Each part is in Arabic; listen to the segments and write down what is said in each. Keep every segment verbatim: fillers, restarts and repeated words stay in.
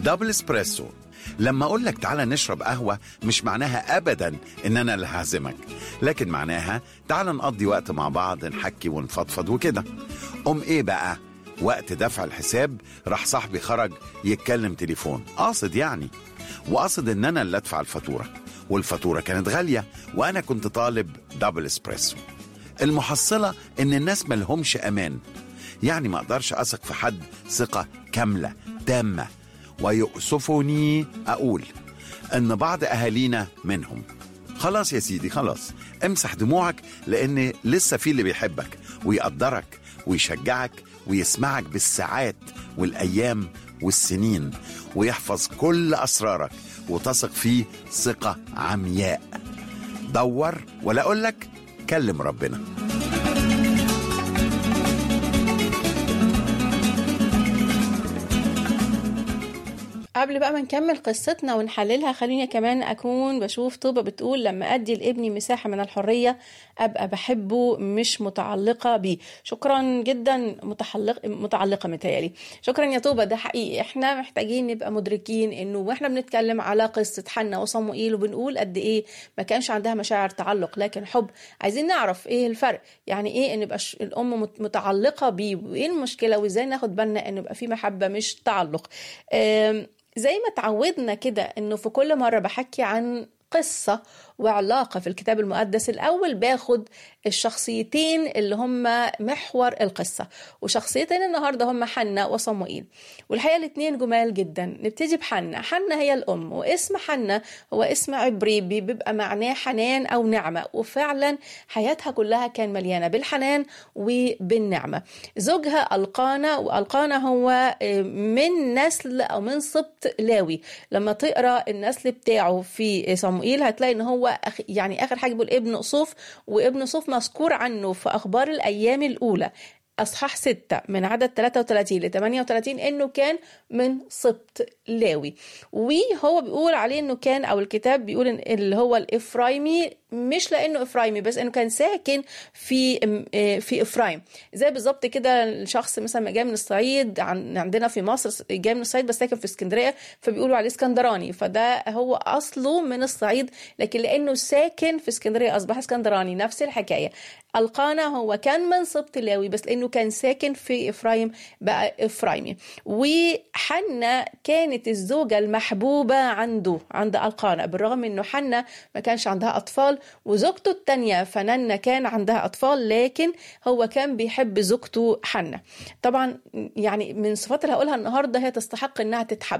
دبل اسبريسو. لما أقول لك تعالى نشرب قهوة مش معناها أبدا إن أنا اللي هعزمك، لكن معناها تعالى نقضي وقت مع بعض، نحكي ونفضفض وكده. أم إيه بقى؟ وقت دفع الحساب راح صاحبي خرج يتكلم تليفون، قاصد يعني، وقاصد إن أنا اللي أدفع الفاتورة، والفاتورة كانت غالية وأنا كنت طالب دبل اسبريسو. المحصلة إن الناس ملهمش أمان، يعني ما أقدرش أثق في حد ثقة كاملة تامة. ويؤسفني أقول أن بعض أهالينا منهم. خلاص يا سيدي، خلاص امسح دموعك، لأن لسه في اللي بيحبك ويقدرك ويشجعك ويسمعك بالساعات والأيام والسنين، ويحفظ كل أسرارك وتثق فيه ثقة عمياء. دور ولا أقولك كلم ربنا. قبل بقى ما نكمل قصتنا ونحللها، خليني كمان أكون بشوف طوبة بتقول لما أدي لابني مساحة من الحرية أبقى بحبه مش متعلقة بيه. شكرا جدا. متعلق متعلقة متهيألي. شكرا يا طوبة. ده حقيقي احنا محتاجين نبقى مدركين انه واحنا بنتكلم على قصة حنا وصموئيل وبنقول قد ايه ما كانش عندها مشاعر تعلق لكن حب، عايزين نعرف ايه الفرق، يعني ايه ان يبقى الام متعلقة بيه، وايه المشكلة، وازاي ناخد بالنا ان يبقى في محبة مش تعلق. زي ما تعودنا كده انه في كل مرة بحكي عن قصة وعلاقة في الكتاب المقدس، الأول باخد الشخصيتين اللي هم محور القصة، وشخصيتين النهاردة هم حنا وصموئيل، والحقيقة الاثنين جمال جدا. نبتدي بحنا. حنا هي الأم، واسم حنا هو اسم عبري بيبقى معناه حنان أو نعمة، وفعلا حياتها كلها كان مليانة بالحنان وبالنعمة. زوجها ألقانا، وألقانا هو من نسل أو من سبط لاوي. لما تقرأ النسل بتاعه في صموئيل هتلاقي إن هو يعني آخر حاجة بيقول ابن صوف، وابن صوف مذكور عنه في أخبار الأيام الأولى أصحاح ستة من عدد ثلاثة وثلاثين ل ثمانية وثلاثين إنه كان من سبط لاوي، وهو بيقول عليه إنه كان، أو الكتاب بيقول إن اللي هو الإفرايمي، مش لأنه إفرايمي بس إنه كان ساكن في في إفرايم. زي بالظبط كده الشخص مثلا جاي من الصعيد، عندنا في مصر جاي من الصعيد بس ساكن في اسكندرية فبيقولوا عليه اسكندراني، فده هو أصله من الصعيد لكن لأنه ساكن في اسكندرية أصبح اسكندراني. نفس الحكاية. ألقانا هو كان من سبط لاوي بس لأنه كان ساكن في إفرايم بقى إفرايمي. وحنا كانت الزوجة المحبوبة عنده عند ألقانا، بالرغم أنه حنا ما كانش عندها أطفال، وزوجته التانية فنانة كان عندها أطفال، لكن هو كان بيحب زوجته حنا. طبعا يعني من صفات اللي هقولها النهاردة هي تستحق أنها تتحب.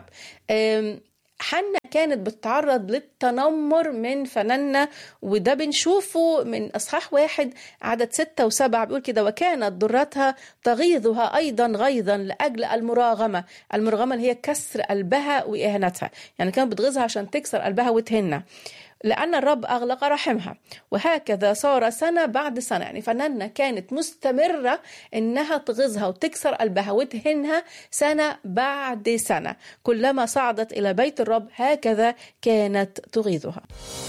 حنا كانت بتتعرض للتنمر من فنانة، وده بنشوفه من أصحاح واحد عدد ستة وسبعة بيقول كده: وكانت ضرتها تغيظها أيضا غيظا لأجل المراغمة. المراغمة اللي هي كسر قلبها وإهانتها، يعني كانت بتغيظها عشان تكسر قلبها وتهنها، لأن الرب أغلق رحمها. وهكذا صار سنة بعد سنة، يعني فنانة كانت مستمرة إنها تغيظها وتكسر قلبها وتهنها سنة بعد سنة، كلما صعدت إلى بيت الرب هكذا كانت تغيظها.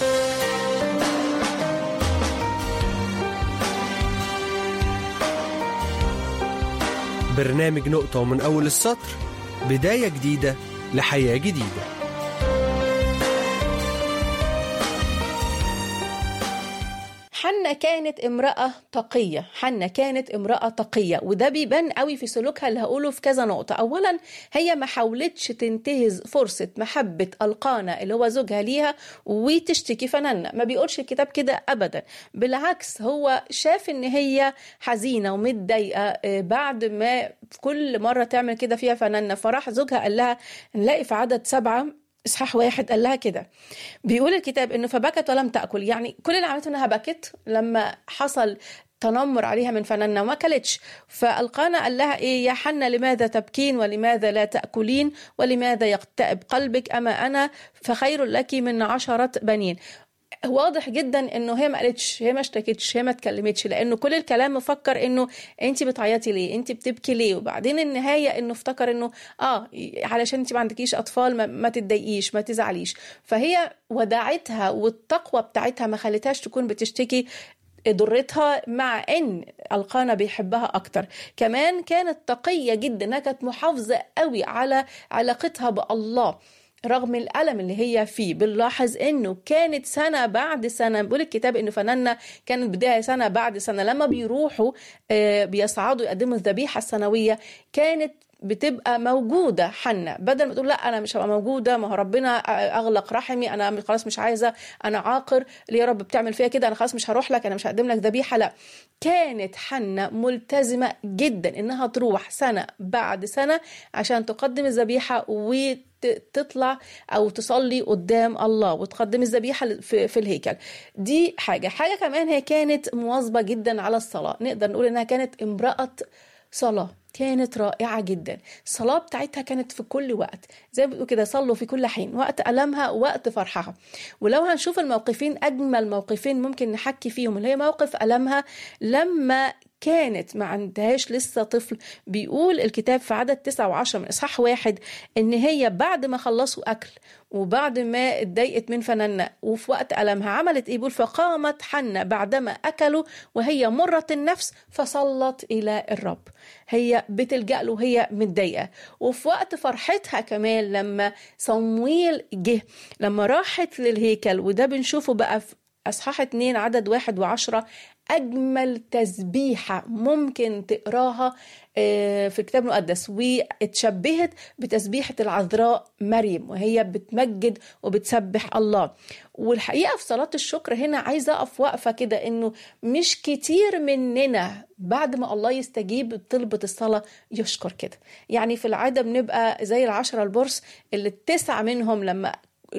برنامج نقطة ومن أول السطر، بداية جديدة لحياة جديدة. حنا كانت امرأة تقية. حنا كانت امرأة تقية، وده بيبان قوي في سلوكها اللي هقوله في كذا نقطة. أولا، هي ما حاولتش تنتهز فرصة محبة ألقانا اللي هو زوجها ليها وتشتكي فنانة. ما بيقولش الكتاب كده أبدا، بالعكس هو شاف إن هي حزينة ومتضايقة بعد ما كل مرة تعمل كده فيها فنانة، فراح زوجها قال لها، نلاقي في عدد سبعة إصحاح واحد قال لها كده، بيقول الكتاب إنه فبكت ولم تأكل. يعني كل اللي عملته إنها بكت لما حصل تنمر عليها من فنانة وما أكلتش. فألقانا قال لها إيه؟ يا حنا لماذا تبكين ولماذا لا تأكلين ولماذا يقتئب قلبك؟ أما أنا فخير لك من عشرة بنين. واضح جدا انه هي ما قالتش، هي ما اشتكتش، هي ما اتكلمتش، لانه كل الكلام مفكر انه انت بتعيطي ليه، انت بتبكي ليه، وبعدين النهايه انه افتكر انه اه علشان انت ما عندكيش اطفال ما, ما تتضايقيش ما تزعليش. فهي وداعتها والتقوى بتاعتها ما خلتهاش تكون بتشتكي، ضرتها، مع ان القانا بيحبها اكتر. كمان كانت تقية جدا، انها كانت محافظة قوي على علاقتها بالله رغم الألم اللي هي فيه. بنلاحظ انه كانت سنة بعد سنة، بيقول الكتاب انه فناننا كانت بداية سنة بعد سنة لما بيروحوا بيصعدوا يقدموا الذبيحة السنوية، كانت بتبقى موجودة حنة، بدل ما تقول لا أنا مش هبقى موجودة، ما هو ربنا أغلق رحمي، أنا خلاص مش عايزة، أنا عاقر، ليه يا رب بتعمل فيها كده، أنا خلاص مش هروح لك، أنا مش هقدم لك ذبيحة. لا، كانت حنة ملتزمة جدا إنها تروح سنة بعد سنة عشان تقدم الذبيحة وتطلع أو تصلي قدام الله وتقدم الذبيحة في الهيكل. دي حاجة. حاجة كمان، هي كانت مواظبة جدا على الصلاة، نقدر نقول إنها كانت امرأة صلاة، كانت رائعة جدا. الصلاة بتاعتها كانت في كل وقت، زي ما بيقولوا كده صلوا في كل حين، وقت ألمها وقت فرحها. ولو هنشوف الموقفين، أجمل موقفين ممكن نحكي فيهم اللي هي موقف ألمها لما كانت ما عندهاش لسه طفل. بيقول الكتاب في عدد تسعة وعشرة من إصحاح واحد إن هي بعد ما خلصوا أكل وبعد ما اتضايقت من فنانة وفي وقت ألمها عملت إيه؟ بيقول فقامت حنة بعدما أكلوا وهي مرة النفس فصلت إلى الرب. هي بتلجأ له وهي متضايقة. وفي وقت فرحتها كمان لما صمويل جه، لما راحت للهيكل، وده بنشوفه بقى في أصحاح اتنين عدد واحد وعشرة، أجمل تسبيحة ممكن تقراها في الكتاب المقدس، واتشبهت بتسبيحة العذراء مريم وهي بتمجد وبتسبح الله. والحقيقة في صلاة الشكر هنا عايزة أقف وقفة كده، إنه مش كتير مننا بعد ما الله يستجيب طلبة الصلاة يشكر كده. يعني في العادة بنبقى زي العشرة البرص اللي التسعة منهم لما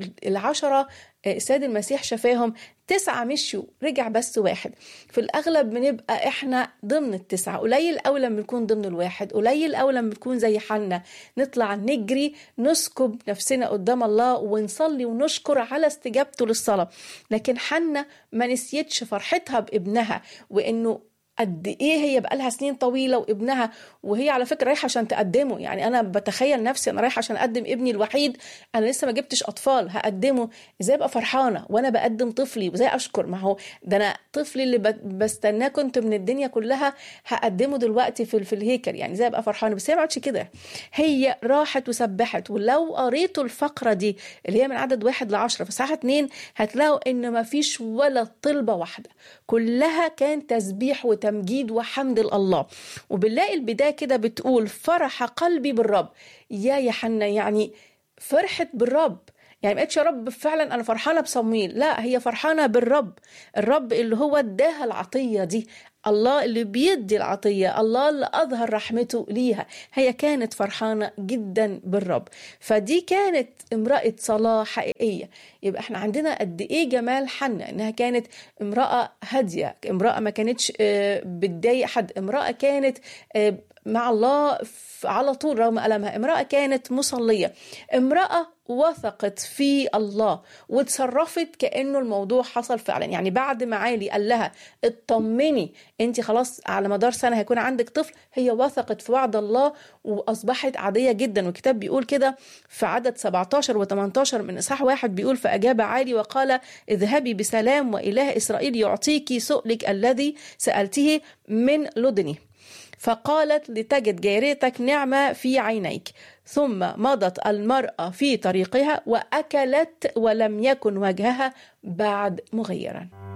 العشرة السيد المسيح شفاهم، تسعة مشوا رجع بس واحد. في الأغلب بنبقى إحنا ضمن التسعة، قليل أوي لما نكون ضمن الواحد، قليل أوي لما نكون زي حنة نطلع نجري نسكب نفسنا قدام الله ونصلي ونشكر على استجابته للصلاة. لكن حنة ما نسيتش فرحتها بابنها، وإنه قد ايه هي بقالها سنين طويله وابنها، وهي على فكره رايحه عشان تقدمه. يعني انا بتخيل نفسي انا رايحه عشان اقدم ابني الوحيد، انا لسه ما جبتش اطفال هقدمه، ازاي ابقى فرحانه وانا بقدم طفلي وازاي اشكر؟ ما هو ده انا طفلي اللي بستناه كنت من الدنيا كلها هقدمه دلوقتي في في الهيكل، يعني ازاي ابقى فرحانه؟ بس هي ما عادش كده، هي راحت وسبحت. ولو قريتوا الفقره دي اللي هي من عدد واحد لعشرة في ساعه اتنين هتلاقوا ان ما فيش ولا طلبه واحده، كلها كان تسبيح وت تمجيد وحمد الله. وبنلاقي البداية كده بتقول فرح قلبي بالرب. يا يحنة، يعني فرحت بالرب، يعني ما قالتش يا رب فعلا أنا فرحانة بصمويل، لا، هي فرحانة بالرب، الرب اللي هو اداها العطية دي، الله اللي بيدي العطية، الله اللي أظهر رحمته ليها. هي كانت فرحانة جدا بالرب. فدي كانت امرأة صلاة حقيقية. يبقى احنا عندنا قد ايه جمال حنة، انها كانت امرأة هادية، امرأة ما كانتش بتضايق حد، امرأة كانت مع الله على طول رغم ألمها، امرأة كانت مصلية، امرأة وثقت في الله وتصرفت كأنه الموضوع حصل فعلا. يعني بعد ما عالي قال لها اطمني انت خلاص على مدار سنة هيكون عندك طفل، هي وثقت في وعد الله وأصبحت عادية جدا. والكتاب بيقول كده في عدد سبعتاشر وثمانية من إصحاح واحد، بيقول فأجاب عالي وقال اذهبي بسلام وإله إسرائيل يعطيك سؤلك الذي سألته من لدني. فقالت لتجد جاريتك نعمة في عينيك. ثم مضت المرأة في طريقها وأكلت ولم يكن وجهها بعد مغيرا.